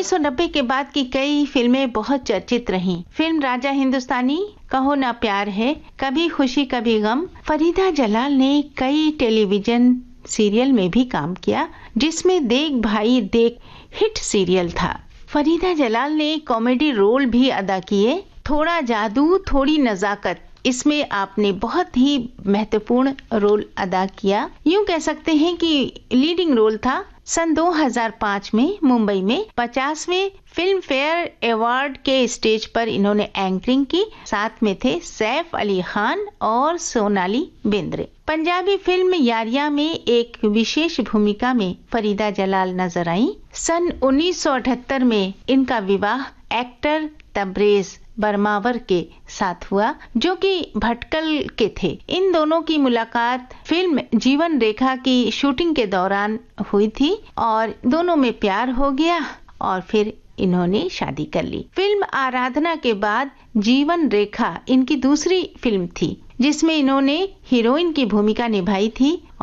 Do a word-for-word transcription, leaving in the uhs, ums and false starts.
उन्नीस सौ नब्बे के बाद की कई फिल्में बहुत चर्चित रहीं। फिल्म राजा हिंदुस्तानी, कहो ना प्यार है, कभी खुशी कभी गम। फरीदा जलाल ने कई टेलीविजन सीरियल में भी काम किया, जिसमें देख भाई देख हिट सीरियल था। फरीदा जलाल ने कॉमेडी रोल भी अदा किए। थोड़ा जादू थोड़ी नजाकत, इसमें आपने बहुत ही महत्वपूर्ण रोल अदा किया। यूं कह सकते हैं कि लीडिंग रोल था। सन दो हज़ार पाँच में मुंबई में पचासवें फिल्म फेयर अवार्ड के स्टेज पर इन्होंने एंकरिंग की। साथ में थे सैफ अली खान और सोनाली बेंद्रे। पंजाबी फिल्म यारियां में एक विशेष भूमिका में फरीदा जलाल नजर आई। सन उन्नीस सौ अठहत्तर में इनका विवाह एक्टर तबरेज बर्मावर के साथ हुआ, जो कि भटकल के थे। इन दोनों की मुलाकात फिल्म जीवन रेखा की शूटिंग के दौरान हुई थी और दोनों में प्यार हो गया और फिर इन्होंने शादी कर ली। फिल्म आराधना के बाद जीवन रेखा इनकी दूसरी फिल्म थी, जिसमें इन्होंने हीरोइन की भूमिका निभाई थी।